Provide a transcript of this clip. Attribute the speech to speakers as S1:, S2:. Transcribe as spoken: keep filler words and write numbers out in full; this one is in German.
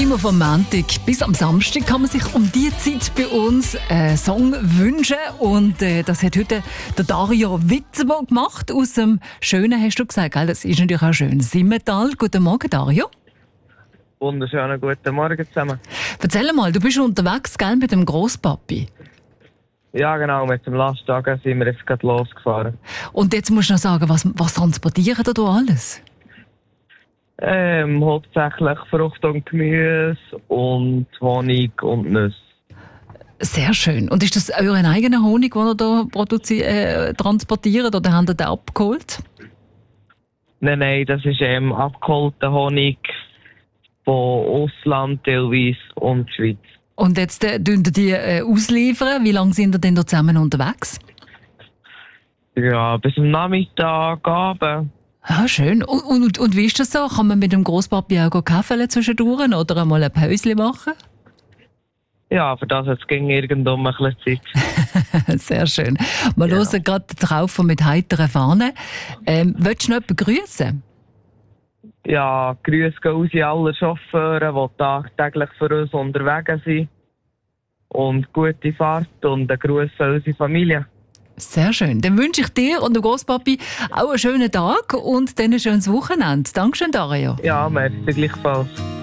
S1: Immer vom Montag bis am Samstag kann man sich um diese Zeit bei uns einen Song wünschen. Und äh, das hat heute der Dario Witzemo gemacht. Aus dem Schönen, hast du gesagt, gell? Das ist natürlich auch schön. Simmental. Guten Morgen, Dario.
S2: Wunderschönen guten Morgen zusammen.
S1: Erzähl mal, du bist unterwegs, gell, mit dem Grosspapi.
S2: Ja, genau, mit dem Lastwagen sind wir jetzt gerade losgefahren.
S1: Und jetzt musst du noch sagen, was, was transportieren da alles?
S2: Ähm, hauptsächlich Frucht und Gemüse und Honig und Nüsse.
S1: Sehr schön. Und ist das euren eigenen Honig, den ihr da produzi- äh, transportiert, oder habt ihr den abgeholt?
S2: Nein, nein, das ist ähm, abgeholter Honig von Ausland teilweise und Schweiz.
S1: Und jetzt äh, tun ihr die äh, ausliefern. Wie lange sind ihr denn da zusammen unterwegs?
S2: Ja, bis am Nachmittag, Abend.
S1: Ah, schön. Und, und, und wie ist das so? Kann man mit dem Grosspapi auch Kaffee zwischendurch oder einmal ein Päuschen machen?
S2: Ja, für das jetzt ging irgendwann ein bisschen Zeit.
S1: Sehr schön. Wir
S2: Genau.
S1: hören gerade drauf mit heiteren Fahnen. Ähm, willst du noch jemanden grüßen?
S2: Ja, Grüße gehen raus an alle Chauffeure, die tagtäglich für uns unterwegs sind. Und gute Fahrt und einen Gruß an unsere Familie.
S1: Sehr schön. Dann wünsche ich dir und dem Grosspapi auch einen schönen Tag und dann ein schönes Wochenende. Dankeschön, Dario.
S2: Ja, merci gleichfalls.